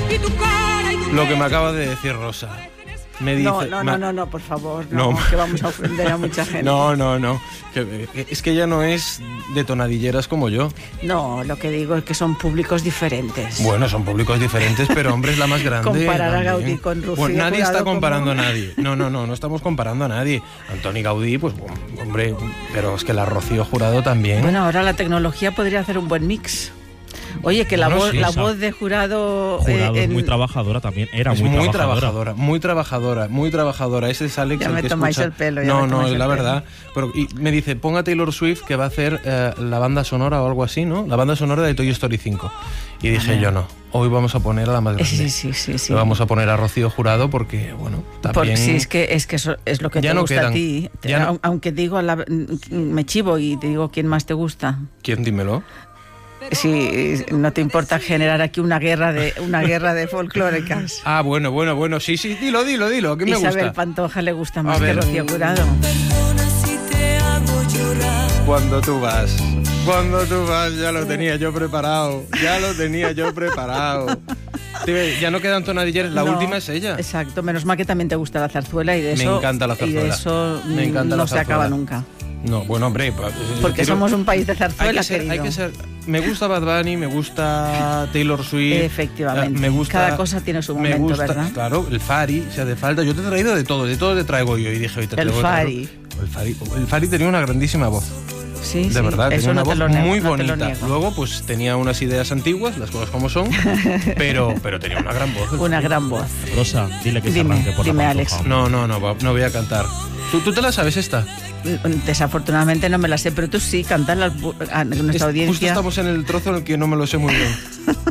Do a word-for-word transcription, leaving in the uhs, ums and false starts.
Lo que me acaba de decir Rosa. Me dice, no, no, ma... no, no, no, por favor, no, no, que vamos a ofender a mucha gente. No, no, no. Que, es que ella no es de tonadilleras como yo. No, lo que digo es que son públicos diferentes. Bueno, son públicos diferentes, pero hombre es la más grande. Comparar también. a Gaudí con Rocío Bueno, nadie Jurado está comparando como... a nadie. No, no, no, no estamos comparando a nadie. Antoni Gaudí, pues hombre, pero es que la Rocío Jurado también. Bueno, ahora la tecnología podría hacer un buen mix. Oye, que la, bueno, voz, sí, la esa. voz de Jurado... Jurado eh, es en... muy trabajadora también, era es muy, muy trabajadora. trabajadora, muy trabajadora, muy trabajadora. Ese es Alex Ya el me que tomáis escucha... el pelo, ya No, me no, tomáis es la el verdad. Pero, y me dice, ponga Taylor Swift que va a hacer eh, la banda sonora o algo así, ¿no? La banda sonora de Toy Story cinco. Y dije Ajá. yo, no, hoy vamos a poner a la más grande. Sí, sí, sí, sí. Le vamos a poner a Rocío Jurado porque, bueno, también... Porque sí, es que, es que eso es lo que Ya te no gusta quedan. a ti. Ya no- Aunque digo, la- me chivo y te digo quién más te gusta. ¿Quién? Dímelo. Si no te importa generar aquí una guerra de una guerra de folclóricas. Ah, bueno, bueno, bueno, sí, sí, dilo, dilo, dilo, que me Isabel gusta. Pantoja le gusta A más que ver. Rocío Jurado. Cuando tú vas, cuando tú vas, ya lo tenía yo preparado, ya lo tenía yo preparado. Sí, ya no quedan tonadilleras, la No, última es ella. Exacto, menos mal que también te gusta la zarzuela y de Me eso, encanta la y de zarzuela. eso Me encanta no la se zarzuela. acaba nunca. No, bueno, hombre, pues, Porque quiero- somos un país de hay zarzuela, que ser, querido. hay que ser. Me gusta Bad Bunny, me gusta Taylor Swift. Efectivamente. eh, Me gusta. Cada cosa tiene su me momento, gusta, ¿verdad? Claro, el Fari, si hace falta. Yo te he traído de todo, de todo te traigo yo. Y dije, hoy te El traigo. Fari. El Fari. El Fari tenía una grandísima voz. Sí, De sí, verdad, eso tenía una no te voz lo niego, muy no te lo bonita. niego. Luego, pues tenía unas ideas antiguas, las cosas como son, pero, pero tenía una gran voz. el Una Fari. gran voz. Rosa, dile que Dime, se arranque por dime, la Alex. Pantoja. No, no, no, va- no voy a cantar. ¿Tú, ¿Tú te la sabes esta? Desafortunadamente no me la sé, pero tú sí, cantarla a nuestra Es- Justo audiencia. estamos en el trozo en el que no me lo sé muy bien.